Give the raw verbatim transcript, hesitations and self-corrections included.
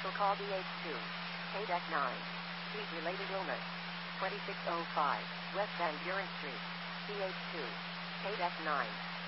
Commercial call B H two. K deck nine. Heat-related illness. twenty-six oh five, West Van Buren Street. B H two. K deck nine.